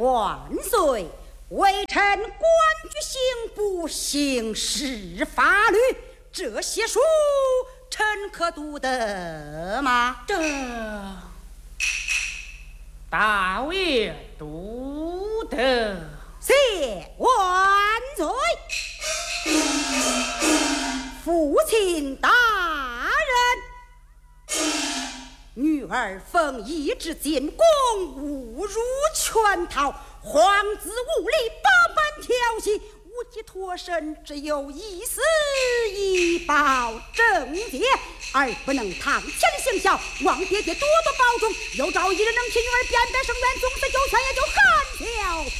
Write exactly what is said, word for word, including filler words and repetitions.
万岁！微臣官居刑部，行使法律，这些书臣可读得吗？ 这大爷读得。 谢万岁！父亲大人，女儿奉懿之进宫，误入圈套，皇子无力，百般调戏，无计脱身，只有一死以保正节，儿不能堂前行孝，望爹爹多多保重。有朝一日能替女儿辨别生冤，从此有权也就含笑